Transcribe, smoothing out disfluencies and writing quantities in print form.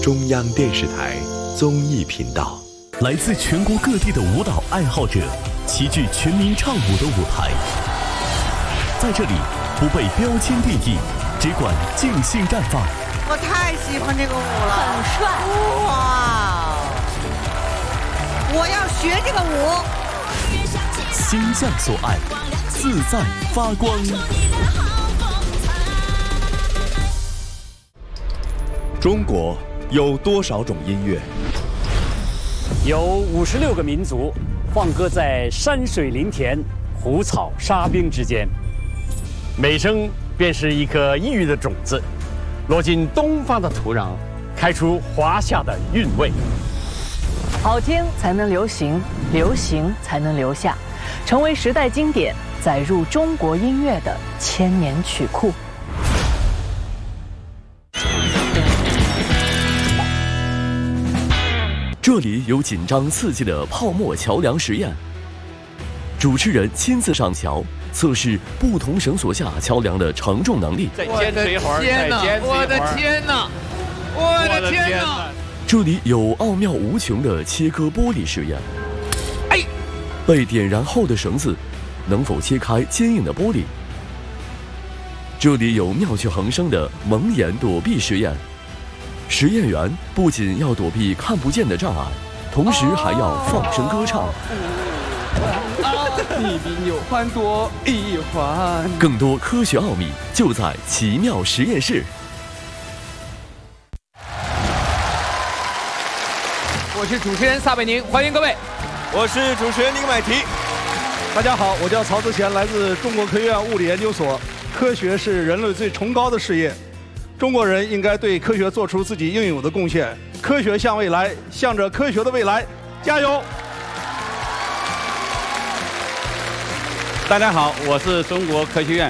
中央电视台综艺频道。 来自全国各地的舞蹈爱好者齐聚全民唱舞的舞台，在这里不被标签定义，只管尽兴绽放。 我太喜欢这个舞了， 很帅哇！我要学这个舞。 心向所爱，自在发光。 中国有多少种音乐？ 有56个民族，放歌在山水林田、湖草沙冰之间。美声便是一颗异域的种子，落进东方的土壤，开出华夏的韵味。 好听才能流行，流行才能留下，成为时代经典，载入中国音乐的千年曲库。 这里有紧张刺激的泡沫桥梁实验，主持人亲自上桥测试不同绳索下桥梁的承重能力。 再坚持一会儿，我的天哪！我的天哪！ 这里有奥妙无穷的切割玻璃实验。被点燃后的绳子能否切开坚硬的玻璃？这里有妙趣横生的蒙眼躲避实验。实验员不仅要躲避看不见的障碍，同时还要放声歌唱。 一bin有欢多一欢。 更多科学奥秘就在奇妙实验室。 我是主持人撒贝宁，欢迎各位。 我是主持人宁买提。 大家好，我叫曹子贤，来自中国科学院物理研究所。科学是人类最崇高的事业，中国人应该对科学做出自己应有的贡献。科学向未来，向着科学的未来，加油！ 大家好，我是中国科学院